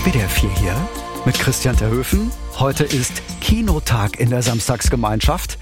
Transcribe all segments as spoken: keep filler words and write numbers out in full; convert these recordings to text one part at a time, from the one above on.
W D R vier hier mit Christian Terhöfen. Heute ist Kinotag in der Samstagsgemeinschaft.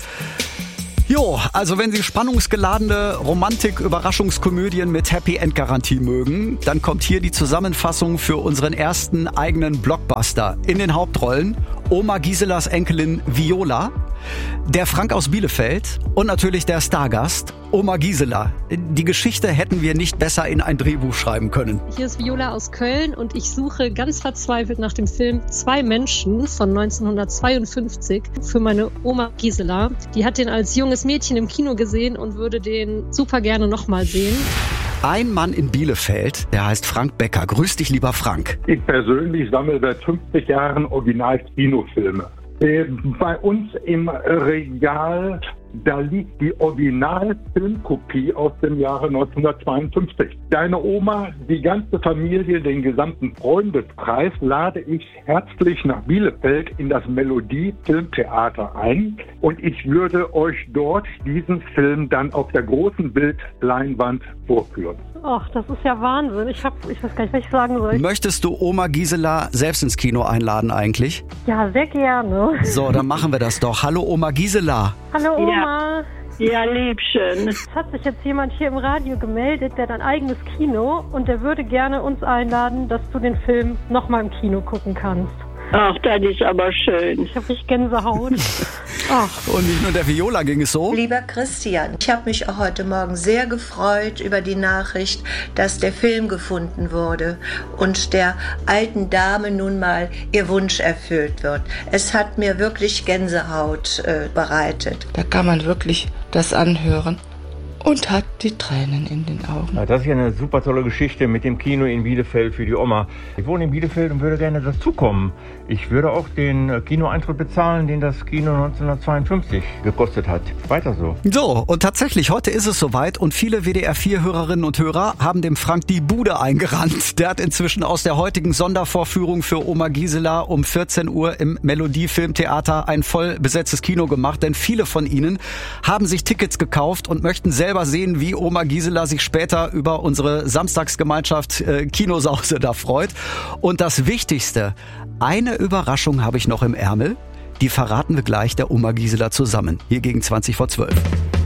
Jo, also wenn Sie spannungsgeladene Romantik-Überraschungskomödien mit Happy-End-Garantie mögen, dann kommt hier die Zusammenfassung für unseren ersten eigenen Blockbuster. In den Hauptrollen Oma Giselas Enkelin Viola, der Frank aus Bielefeld und natürlich der Stargast Oma Gisela. Die Geschichte hätten wir nicht besser in ein Drehbuch schreiben können. Hier ist Viola aus Köln und ich suche ganz verzweifelt nach dem Film Zwei Menschen von neunzehnhundertzweiundfünfzig für meine Oma Gisela. Die hat den als junges Mädchen im Kino gesehen und würde den super gerne nochmal sehen. Ein Mann in Bielefeld, der heißt Frank Becker. Grüß dich, lieber Frank. Ich persönlich sammle seit fünfzig Jahren Original-Kinofilme. Bei uns im Regal, da liegt die Original-Filmkopie aus dem Jahre neunzehnhundertzweiundfünfzig. Deine Oma, die ganze Familie, den gesamten Freundeskreis lade ich herzlich nach Bielefeld in das Melodie-Filmtheater ein. Und ich würde euch dort diesen Film dann auf der großen Bildleinwand vorführen. Ach, das ist ja Wahnsinn. Ich, hab, ich weiß gar nicht, was ich sagen soll. Möchtest du Oma Gisela selbst ins Kino einladen eigentlich? Ja, sehr gerne. So, dann machen wir das doch. Hallo Oma Gisela. Hallo Oma. Ja, ja, Liebchen. Es hat sich jetzt jemand hier im Radio gemeldet, der hat ein eigenes Kino und der würde gerne uns einladen, dass du den Film nochmal im Kino gucken kannst. Ach, das ist aber schön. Ich habe richtig Gänsehaut. Ach. Und nicht nur der Viola ging es so. Lieber Christian, ich habe mich auch heute Morgen sehr gefreut über die Nachricht, dass der Film gefunden wurde und der alten Dame nun mal ihr Wunsch erfüllt wird. Es hat mir wirklich Gänsehaut äh, bereitet. Da kann man wirklich das anhören und hat die Tränen in den Augen. Ja, das ist ja eine super tolle Geschichte mit dem Kino in Bielefeld für die Oma. Ich wohne in Bielefeld und würde gerne dazukommen. Ich würde auch den Kinoeintritt bezahlen, den das Kino neunzehnhundertzweiundfünfzig gekostet hat. Weiter so. So, und tatsächlich, heute ist es soweit und viele W D R vier Hörerinnen und Hörer haben dem Frank die Bude eingerannt. Der hat inzwischen aus der heutigen Sondervorführung für Oma Gisela um vierzehn Uhr im Melodie-Filmtheater ein voll besetztes Kino gemacht, denn viele von ihnen haben sich Tickets gekauft und möchten selbst selber sehen, wie Oma Gisela sich später über unsere Samstagsgemeinschaft äh, Kinosause da freut. Und das Wichtigste, eine Überraschung habe ich noch im Ärmel. Die verraten wir gleich der Oma Gisela zusammen. Hier gegen zwanzig vor zwölf.